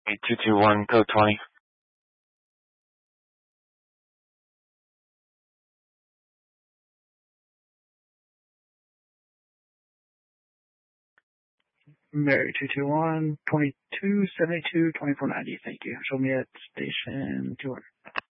221, code 20. Mary 221, 2272, 2490. Thank you. Show me at station 200.